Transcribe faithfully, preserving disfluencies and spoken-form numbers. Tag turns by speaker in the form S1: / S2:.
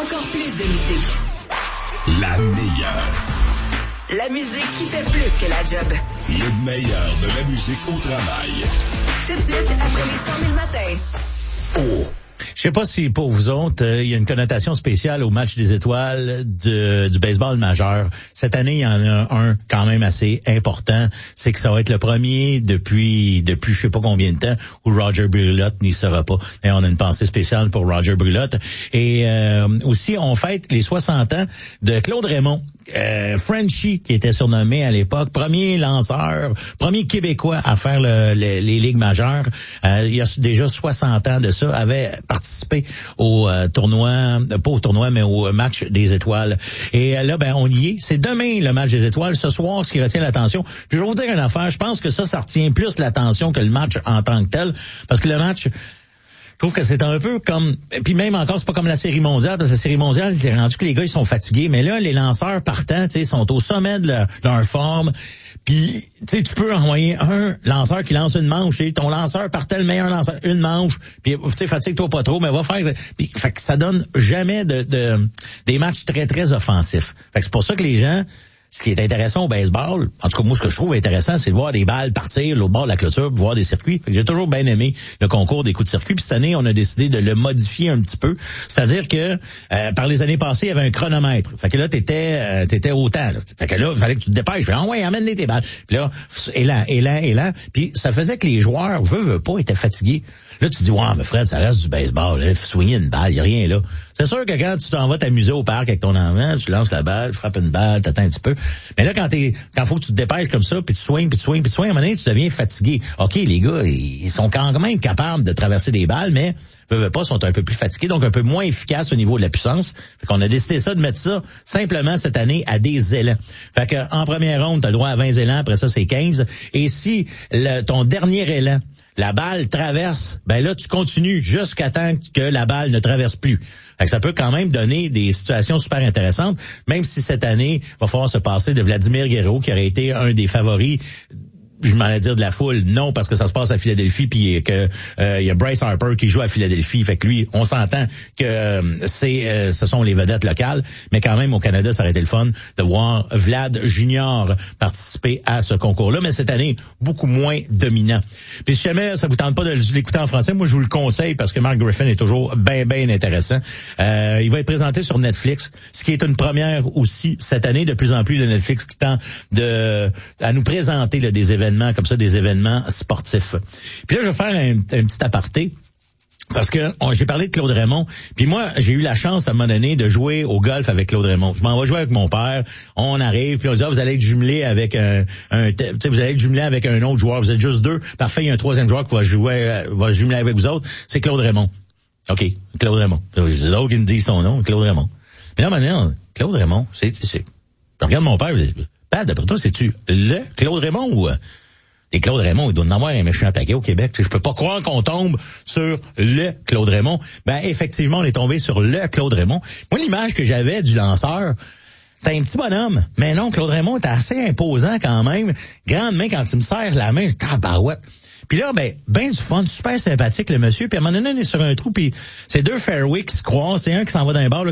S1: encore plus de musique.
S2: La meilleure.
S1: La musique qui fait plus que la job.
S2: Le meilleur de la musique au travail.
S1: Tout de suite, après les cent mille matins.
S2: Oh!
S3: Je sais pas si pour vous autres, il euh, y a une connotation spéciale au match des étoiles de, du baseball majeur. Cette année, il y en a un quand même assez important. C'est que ça va être le premier depuis depuis je sais pas combien de temps où Roger Brulotte n'y sera pas. Et on a une pensée spéciale pour Roger Brulotte. Et euh, aussi, on fête les soixante ans de Claude Raymond. Euh, Frenchie, qui était surnommé à l'époque, premier lanceur, premier Québécois à faire le, le, les ligues majeures. Euh, il y a déjà soixante ans de ça, avait participé au euh, tournoi, pas au tournoi, mais au match des étoiles. Et euh, là, ben, on y est. C'est demain le match des étoiles. Ce soir, ce qui retient l'attention. Puis je vais vous dire une affaire. Je pense que ça, ça retient plus l'attention que le match en tant que tel. Parce que le match, je trouve que c'est un peu comme, puis même encore, c'est pas comme la série mondiale, parce que la série mondiale, j'ai rendu que les gars, ils sont fatigués, mais là, les lanceurs partants, tu sais, sont au sommet de leur, leur forme, puis, tu sais, tu peux envoyer un lanceur qui lance une manche, et ton lanceur partait le meilleur lanceur, une manche, puis, tu sais, fatigue-toi pas trop, mais va faire, puis, fait que ça donne jamais de, de des matchs très, très offensifs. Fait que c'est pour ça que les gens, ce qui est intéressant au baseball, en tout cas, moi, ce que je trouve intéressant, c'est de voir des balles partir l'autre bord de la clôture, de voir des circuits. Fait que j'ai toujours bien aimé le concours des coups de circuit. Puis cette année, on a décidé de le modifier un petit peu. C'est-à-dire que euh, par les années passées, il y avait un chronomètre. Fait que là, t'étais euh, t'étais au temps. Là. Fait que là, il fallait que tu te dépêches. Ah ouais, amène-les tes balles. Puis là, et là, et là, et là. Puis ça faisait que les joueurs, veut, veut pas, étaient fatigués. Là, tu dis, ouais, mais Fred, ça reste du baseball. Là, faut soigner une balle, il y a rien là. C'est sûr que quand tu t'en vas t'amuser au parc avec ton enfant, tu lances la balle, tu frappes une balle, t'attends un petit peu. Mais là, quand t'es, quand faut que tu te dépêches comme ça, puis tu soignes, puis tu soignes, puis tu soignes, à un moment donné, tu deviens fatigué. OK, les gars, ils sont quand même capables de traverser des balles, mais veulent pas, sont un peu plus fatigués, donc un peu moins efficaces au niveau de la puissance. Fait qu'on a décidé ça, de mettre ça simplement cette année à des élans. Fait que en première ronde, t'as le droit à vingt élans, après ça, c'est quinze. Et si le, ton dernier élan, la balle traverse, ben là, tu continues jusqu'à temps que la balle ne traverse plus. Fait que ça peut quand même donner des situations super intéressantes, même si cette année, il va falloir se passer de Vladimir Guerrero, qui aurait été un des favoris, je m'en allais dire de la foule, non, parce que ça se passe à Philadelphie, puis que euh, il y a Bryce Harper qui joue à Philadelphie, fait que lui, on s'entend que euh, c'est euh, ce sont les vedettes locales, mais quand même au Canada, ça aurait été le fun de voir Vlad Junior participer à ce concours-là, mais cette année, beaucoup moins dominant. Puis si jamais ça vous tente pas de l'écouter en français, moi je vous le conseille parce que Mark Griffin est toujours bien, bien intéressant. Euh, il va être présenté sur Netflix, ce qui est une première aussi cette année, de plus en plus de Netflix qui tend de à nous présenter là, des événements comme ça, des événements sportifs. Puis là, je vais faire un, un petit aparté. Parce que on, j'ai parlé de Claude Raymond, puis moi, j'ai eu la chance à un moment donné de jouer au golf avec Claude Raymond. Je m'en vais jouer avec mon père, on arrive, puis on dit, ah, vous allez être jumelé avec un, un tu sais, vous allez être jumelé avec un autre joueur, vous êtes juste deux, parfait, il y a un troisième joueur qui va jouer, va se jumeler avec vous autres, c'est Claude Raymond. OK, Claude Raymond. C'est l'autre qui me dit son nom, Claude Raymond. Mais là, maintenant, Claude Raymond, c'est, c'est, je regarde mon père, je dis, Pat, d'après toi, c'est-tu le Claude Raymond ou... Et Claude Raymond, il doit en avoir un méchant paquet au Québec. Je peux pas croire qu'on tombe sur le Claude Raymond. Ben, effectivement, on est tombé sur le Claude Raymond. Moi, l'image que j'avais du lanceur, c'était un petit bonhomme. Mais non, Claude Raymond était assez imposant quand même. Grande main, quand il me serre la main, tabarouette. Puis là, ben, ben du fun, super sympathique le monsieur. Puis à un moment donné, on est sur un trou, puis c'est deux fairways qui se croisent. C'est un qui s'en va d'un bord, là,